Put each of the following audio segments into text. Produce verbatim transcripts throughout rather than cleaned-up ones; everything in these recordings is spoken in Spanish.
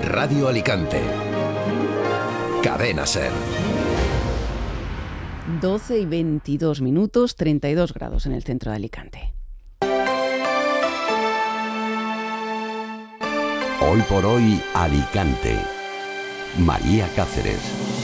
Radio Alicante. Cadena SER. doce y veintidós minutos, treinta y dos grados en el centro de Alicante. Hoy por hoy, Alicante. María Cáceres.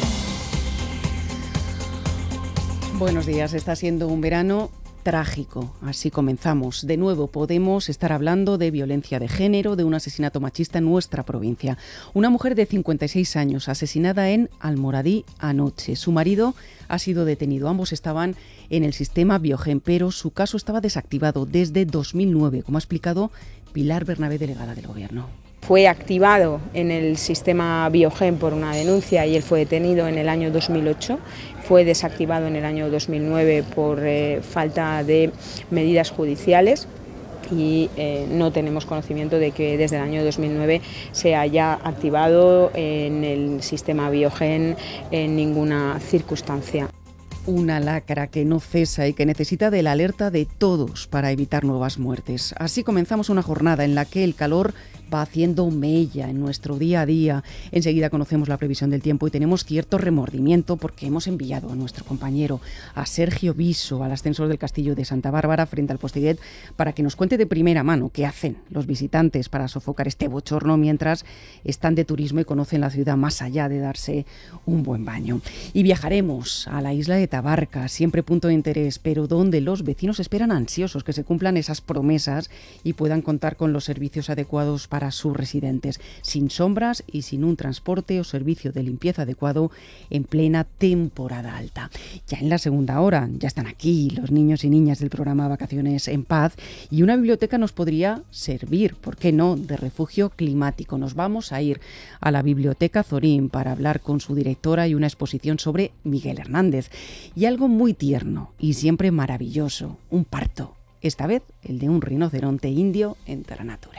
Buenos días, está siendo un verano trágico. Así comenzamos. De nuevo podemos estar hablando de violencia de género, de un asesinato machista en nuestra provincia. Una mujer de cincuenta y seis años asesinada en Almoradí anoche. Su marido ha sido detenido. Ambos estaban en el sistema Biogen, pero su caso estaba desactivado desde dos mil nueve, como ha explicado Pilar Bernabé, delegada del Gobierno. Fue activado en el sistema Biogen por una denuncia y él fue detenido en el año dos mil ocho. Fue desactivado en el año dos mil nueve por eh, falta de medidas judiciales y eh, no tenemos conocimiento de que desde el año dos mil nueve se haya activado en el sistema Biogen en ninguna circunstancia. Una lacra que no cesa y que necesita de la alerta de todos para evitar nuevas muertes. Así comenzamos una jornada en la que el calor va haciendo mella en nuestro día a día. Enseguida conocemos la previsión del tiempo y tenemos cierto remordimiento porque hemos enviado a nuestro compañero, a Sergio Viso, al ascensor del Castillo de Santa Bárbara frente al Postiguet, para que nos cuente de primera mano qué hacen los visitantes para sofocar este bochorno mientras están de turismo y conocen la ciudad más allá de darse un buen baño. Y viajaremos a la isla de Tabarca, siempre punto de interés, pero donde los vecinos esperan ansiosos que se cumplan esas promesas y puedan contar con los servicios adecuados para sus residentes, sin sombras y sin un transporte o servicio de limpieza adecuado en plena temporada alta. Ya en la segunda hora ya están aquí los niños y niñas del programa Vacaciones en Paz y una biblioteca nos podría servir, ¿por qué no?, de refugio climático. Nos vamos a ir a la Biblioteca Zorín para hablar con su directora y una exposición sobre Miguel Hernández. Y algo muy tierno y siempre maravilloso, un parto, esta vez el de un rinoceronte indio en Terra Natura.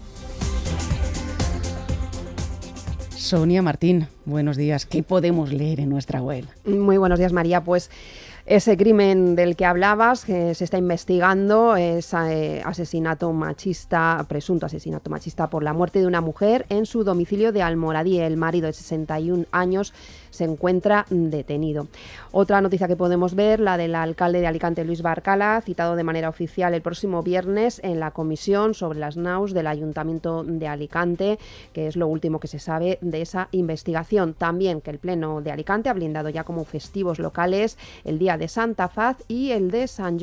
Sonia Martín, buenos días. ¿Qué podemos leer en nuestra web? Muy buenos días, María. Pues ese crimen del que hablabas, que se está investigando, es eh, asesinato machista, presunto asesinato machista por la muerte de una mujer en su domicilio de Almoradí. El marido de sesenta y un años se encuentra detenido. Otra noticia que podemos ver, la del alcalde de Alicante, Luis Barcala, citado de manera oficial el próximo viernes en la comisión sobre las naus del Ayuntamiento de Alicante, que es lo último que se sabe de esa investigación. También que el Pleno de Alicante ha blindado ya como festivos locales el día de Santa Faz y el de San